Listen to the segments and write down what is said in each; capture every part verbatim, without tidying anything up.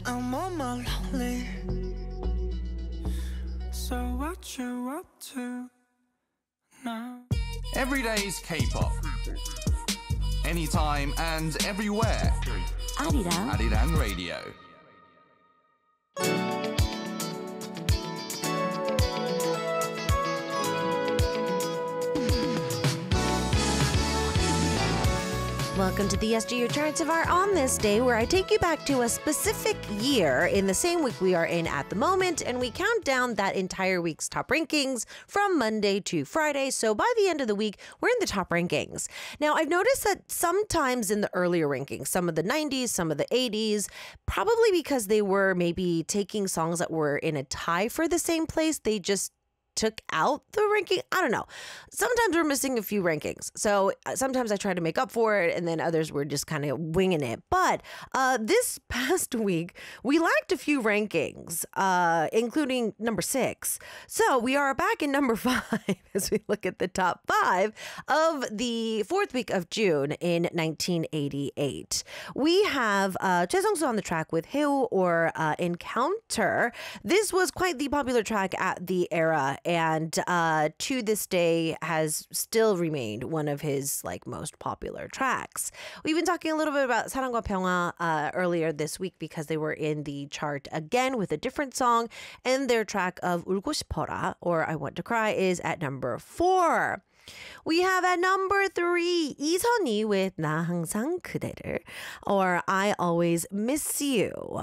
I'm on my lonely. So what you up to now? Everyday's K-pop. Anytime and everywhere. 아리랑 Arirang Radio. Welcome to the S G U Charts of our On This Day, where I take you back to a specific year in the same week we are in at the moment, and we count down that entire week's top rankings from Monday to Friday. So by the end of the week, we're in the top rankings. Now, I've noticed that sometimes in the earlier rankings, some of the nineties, some of the eighties, probably because they were maybe taking songs that were in a tie for the same place, they just took out the ranking. I don't know. Sometimes we're missing a few rankings. So uh, sometimes I try to make up for it, and then others were just kind of winging it. But uh, this past week, we lacked a few rankings, uh, including number six. So we are back in number five as we look at the top five of the fourth week of June in nineteen eighty-eight. We have uh, Choi Sung-soo on the track with Heu, or uh, Encounter. This was quite the popular track at the era, and uh, to this day has still remained one of his like most popular tracks. We've been talking a little bit about 사랑과 평화 uh, earlier this week because they were in the chart again with a different song, and their track of 울고 싶어라, or I Want to Cry, is at number four. We have at number three, 이선희 with 나 항상 그대를, or I Always Miss You.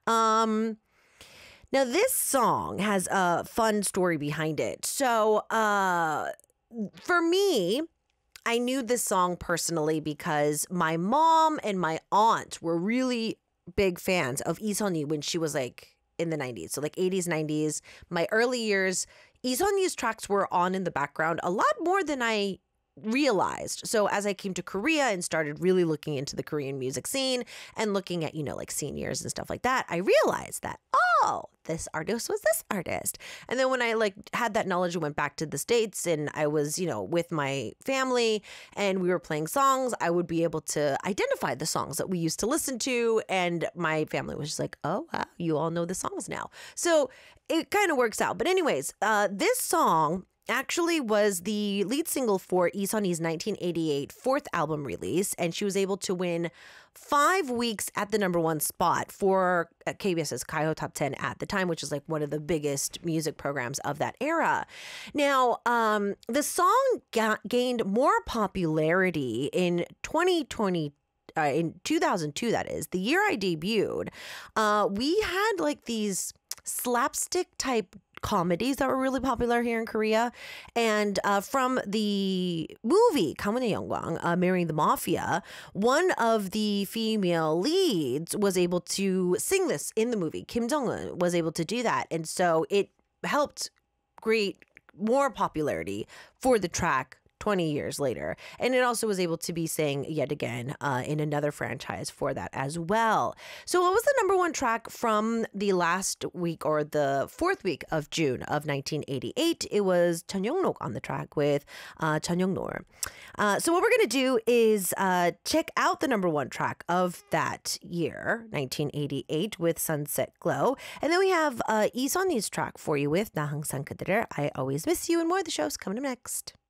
Um... Now, this song has a fun story behind it. So, uh, for me, I knew this song personally because my mom and my aunt were really big fans of 이선희 when she was like in the nineties. So like eighties, nineties, my early years, 이선희's tracks were on in the background a lot more than I realized. So as I came to Korea and started really looking into the Korean music scene and looking at, you know, like seniors and stuff like that, I realized that, oh, this artist was this artist. And then when I like had that knowledge and went back to the States and I was, you know, with my family and we were playing songs, I would be able to identify the songs that we used to listen to. And my family was just like, oh, wow, you all know the songs now. So it kind of works out. But anyways, uh, this song actually was the lead single for 이선희's nineteen eighty-eight fourth album release, and she was able to win five weeks at the number one spot for KBS's Gayo Top ten at the time, which is like one of the biggest music programs of that era. Now, um, the song ga- gained more popularity in twenty twenty. Uh, in two thousand two, that is, the year I debuted. Uh, we had like these slapstick type comedies that were really popular here in Korea. And uh, from the movie 가문의 영광, uh, Marrying the Mafia, one of the female leads was able to sing this in the movie. Kim Jong-un was able to do that. And so it helped create more popularity for the track twenty years later. And it also was able to be sang yet again uh, in another franchise for that as well. So what was the number one track from the last week, or the fourth week of June of nineteen eighty-eight? It was Chun Young-nok on the track with uh, Chun Young-nor. Uh, so what we're going to do is uh, check out the number one track of that year, nineteen eighty-eight, with Sunset Glow. And then we have uh, 이 선희's track for you with 나 항상 그대를, I Always Miss You, and more of the show's coming up next.